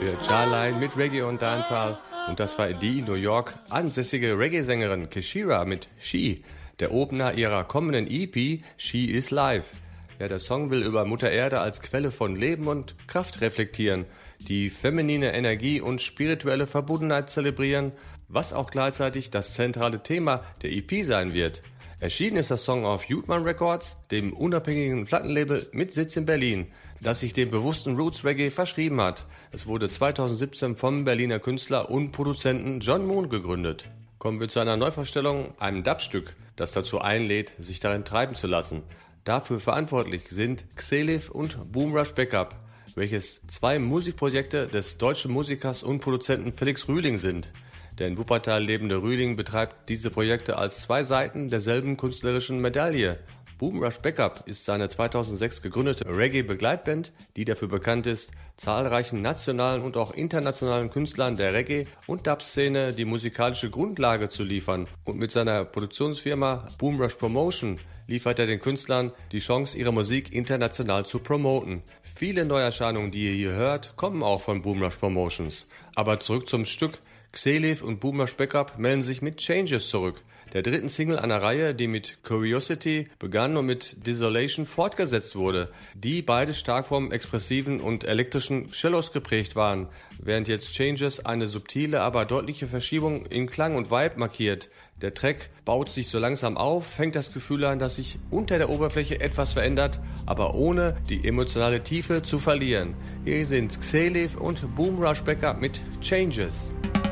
für Charline mit Reggae und Dancehall. Und das war die in New York ansässige Reggae-Sängerin Keshira mit She, der Opener ihrer kommenden EP She is Life. Ja, der Song will über Mutter Erde als Quelle von Leben und Kraft reflektieren, die feminine Energie und spirituelle Verbundenheit zelebrieren, was auch gleichzeitig das zentrale Thema der EP sein wird. Erschienen ist der Song auf Jutman Records, dem unabhängigen Plattenlabel mit Sitz in Berlin, das sich dem bewussten Roots Reggae verschrieben hat. Es wurde 2017 vom Berliner Künstler und Produzenten John Moon gegründet. Kommen wir zu einer Neuvorstellung, einem Dubstück, das dazu einlädt, sich darin treiben zu lassen. Dafür verantwortlich sind Xelif und Boomrush Backup, welches zwei Musikprojekte des deutschen Musikers und Produzenten Felix Rühling sind. Der in Wuppertal lebende Rühling betreibt diese Projekte als zwei Seiten derselben künstlerischen Medaille. Boomrush Backup ist seine 2006 gegründete Reggae-Begleitband, die dafür bekannt ist, zahlreichen nationalen und auch internationalen Künstlern der Reggae- und Dub-Szene die musikalische Grundlage zu liefern. Und mit seiner Produktionsfirma Boomrush Promotion liefert er den Künstlern die Chance, ihre Musik international zu promoten. Viele Neuerscheinungen, die ihr hier hört, kommen auch von Boomrush Promotions. Aber zurück zum Stück. Xelif und Boomrush Backup melden sich mit Changes zurück, der dritten Single einer Reihe, die mit Curiosity begann und mit Desolation fortgesetzt wurde, die beide stark vom expressiven und elektrischen Cellos geprägt waren, während jetzt Changes eine subtile, aber deutliche Verschiebung in Klang und Vibe markiert. Der Track baut sich so langsam auf, fängt das Gefühl an, dass sich unter der Oberfläche etwas verändert, aber ohne die emotionale Tiefe zu verlieren. Hier sind Xelif und Boomrush Backup mit Changes.